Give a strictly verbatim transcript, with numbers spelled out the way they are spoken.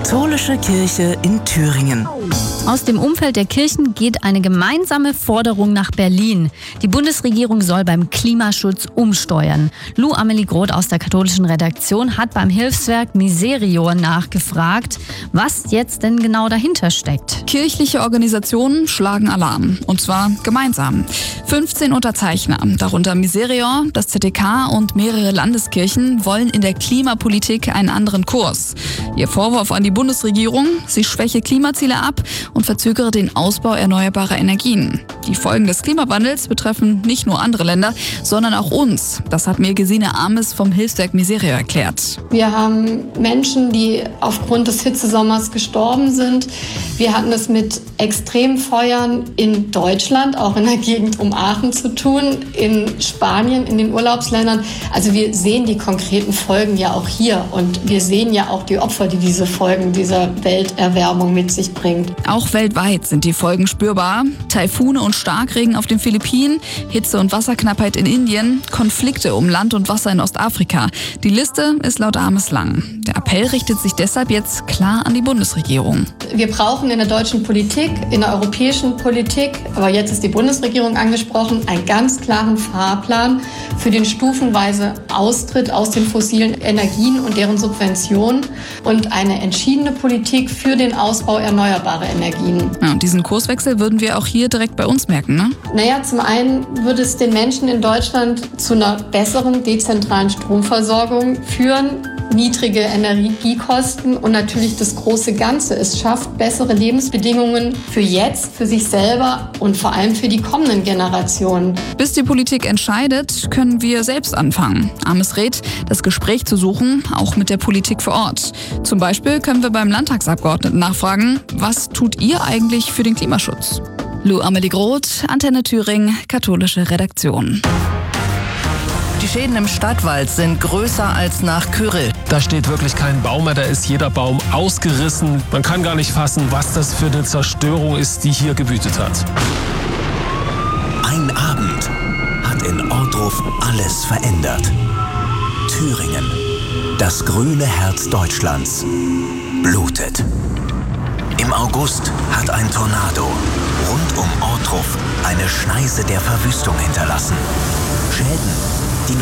Katholische Kirche in Thüringen. Aus dem Umfeld der Kirchen geht eine gemeinsame Forderung nach Berlin. Die Bundesregierung soll beim Klimaschutz umsteuern. Lou Amelie Groth aus der katholischen Redaktion hat beim Hilfswerk Miserior nachgefragt, was jetzt denn genau dahinter steckt. Kirchliche Organisationen schlagen Alarm, und zwar gemeinsam. fünfzehn Unterzeichner, darunter Miserior, das Z D K und mehrere Landeskirchen, wollen in der Klimapolitik einen anderen Kurs. Ihr Vorwurf an die Bundesregierung: sie schwäche Klimaziele ab und verzögere den Ausbau erneuerbarer Energien. Die Folgen des Klimawandels betreffen nicht nur andere Länder, sondern auch uns. Das hat mir Gesine Ames vom Hilfswerk Miserior erklärt. Wir haben Menschen, die aufgrund des Hitzesommers gestorben sind. Wir hatten es mit Extremfeuern in Deutschland, auch in der Gegend um Aachen zu tun, in Spanien, in den Urlaubsländern. Also wir sehen die konkreten Folgen ja auch hier und wir sehen ja auch die Opfer, die diese Folgen dieser Welterwärmung mit sich bringt. Auch weltweit sind die Folgen spürbar. Taifune und Starkregen auf den Philippinen, Hitze- und Wasserknappheit in Indien, Konflikte um Land und Wasser in Ostafrika. Die Liste ist laut Ames lang. Der Appell richtet sich deshalb jetzt klar an die Bundesregierung. Wir brauchen in der deutschen Politik, in der europäischen Politik, aber jetzt ist die Bundesregierung angesprochen, einen ganz klaren Fahrplan für den stufenweise Austritt aus den fossilen Energien und deren Subventionen und eine entschiedene Politik für den Ausbau erneuerbarer Energien. Ja, und diesen Kurswechsel würden wir auch hier direkt bei uns merken, ne? Naja, zum einen würde es den Menschen in Deutschland zu einer besseren dezentralen Stromversorgung führen, niedrige Energiekosten und natürlich das große Ganze. Es schafft bessere Lebensbedingungen für jetzt, für sich selber und vor allem für die kommenden Generationen. Bis die Politik entscheidet, können wir selbst anfangen. Ames rät, das Gespräch zu suchen, auch mit der Politik vor Ort. Zum Beispiel können wir beim Landtagsabgeordneten nachfragen, was tut ihr eigentlich für den Klimaschutz? Lou Amelie Groth, Antenne Thüringen, katholische Redaktion. Die Schäden im Stadtwald sind größer als nach Kyrill. Da steht wirklich kein Baum mehr, da ist jeder Baum ausgerissen. Man kann gar nicht fassen, was das für eine Zerstörung ist, die hier gewütet hat. Ein Abend hat in Ohrdruf alles verändert. Thüringen, das grüne Herz Deutschlands, blutet. Im August hat ein Tornado rund um Ohrdruf eine Schneise der Verwüstung hinterlassen. Schäden